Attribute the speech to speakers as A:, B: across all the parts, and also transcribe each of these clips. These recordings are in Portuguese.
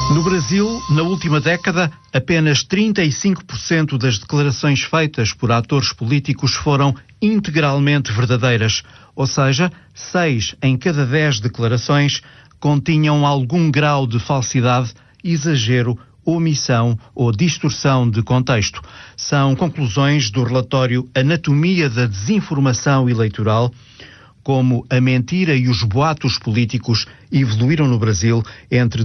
A: No Brasil, na última década, apenas 35% das declarações feitas por atores políticos foram integralmente verdadeiras, ou seja, 6 em cada 10 declarações continham algum grau de falsidade, exagero, omissão ou distorção de contexto. São conclusões do relatório Anatomia da Desinformação Eleitoral, como a mentira e os boatos políticos evoluíram no Brasil entre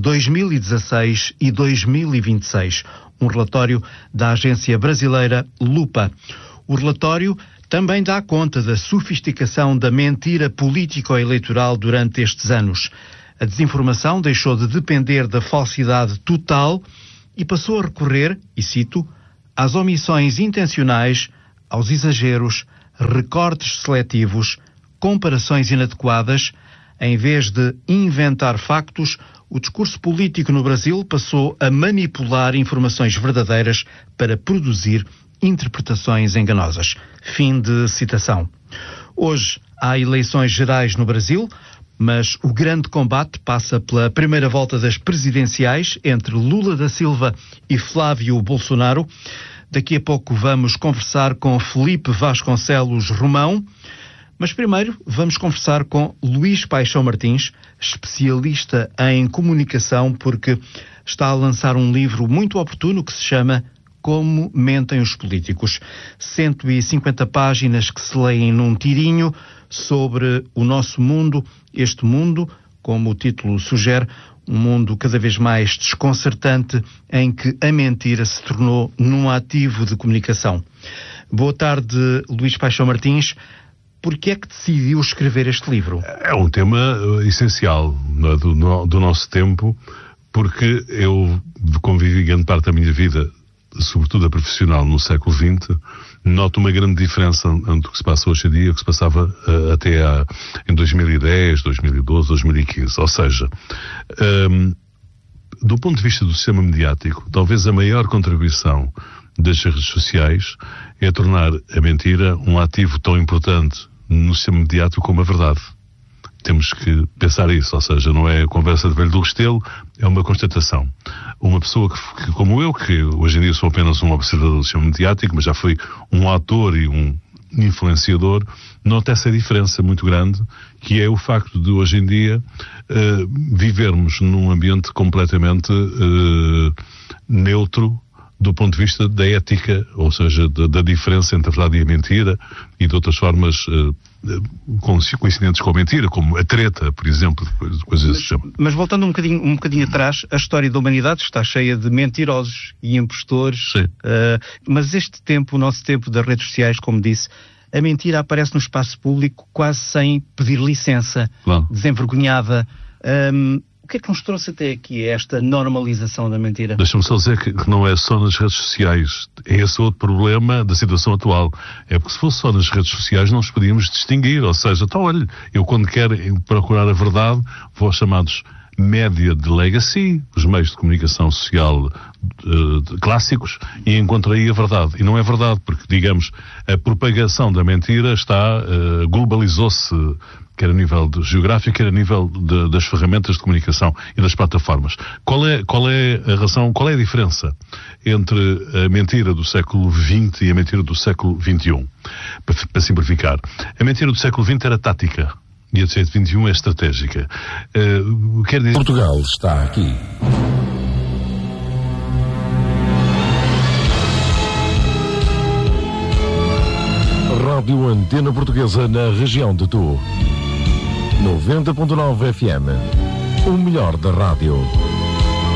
A: 2016 e 2026. Um relatório da agência brasileira Lupa. O relatório também dá conta da sofisticação da mentira político-eleitoral durante estes anos. A desinformação deixou de depender da falsidade total e passou a recorrer, e cito, às omissões intencionais, aos exageros, recortes seletivos, comparações inadequadas. Em vez de inventar factos, o discurso político no Brasil passou a manipular informações verdadeiras para produzir interpretações enganosas. Fim de citação. Hoje há eleições gerais no Brasil, mas o grande combate passa pela primeira volta das presidenciais entre Lula da Silva e Flávio Bolsonaro. Daqui a pouco vamos conversar com Felipe Vasconcelos Romão. Mas primeiro vamos conversar com Luís Paixão Martins, especialista em comunicação, porque está a lançar um livro muito oportuno que se chama Como Mentem os Políticos. 150 páginas que se leem num tirinho sobre o nosso mundo, este mundo, como o título sugere, um mundo cada vez mais desconcertante em que a mentira se tornou num ativo de comunicação. Boa tarde, Luís Paixão Martins. Por que é que decidiu escrever este livro?
B: É um tema essencial do nosso tempo, porque eu convivi grande parte da minha vida, sobretudo a profissional, no século XX, noto uma grande diferença entre o que se passa hoje em dia e o que se passava em 2010, 2012, 2015. Ou seja, do ponto de vista do sistema mediático, talvez a maior contribuição das redes sociais é tornar a mentira um ativo tão importante no sistema mediático como a verdade. Temos que pensar isso, ou seja, não é conversa de velho do Restelo, é uma constatação. Uma pessoa que como eu, que hoje em dia sou apenas um observador do sistema mediático, mas já fui um ator e um influenciador, nota essa diferença muito grande, que é o facto de hoje em dia vivermos num ambiente completamente neutro do ponto de vista da ética, ou seja, da diferença entre a verdade e a mentira, e de outras formas coincidentes com a mentira, como a treta, por exemplo, coisas desse género.
A: Mas voltando um bocadinho atrás, a história da humanidade está cheia de mentirosos e impostores, mas este tempo, o nosso tempo das redes sociais, como disse, a mentira aparece no espaço público quase sem pedir licença, claro, desenvergonhada. O que é que nos trouxe até aqui esta normalização da mentira?
B: Deixa-me só dizer que não é só nas redes sociais. É esse outro problema da situação atual. É porque se fosse só nas redes sociais não nos podíamos distinguir. Ou seja, então olha, eu quando quero procurar a verdade vou aos chamados média de legacy, os meios de comunicação social clássicos, e encontro aí a verdade. E não é verdade, porque, digamos, a propagação da mentira globalizou-se, quer a nível geográfico, quer a nível das ferramentas de comunicação e das plataformas. Qual é a razão, qual é a diferença entre a mentira do século XX e a mentira do século XXI? Para simplificar, a mentira do século XX era tática e a do século XXI é estratégica. Quer dizer...
C: Portugal está aqui. Rádio Antena Portuguesa na região de Tu. 90.9 FM. O melhor da rádio.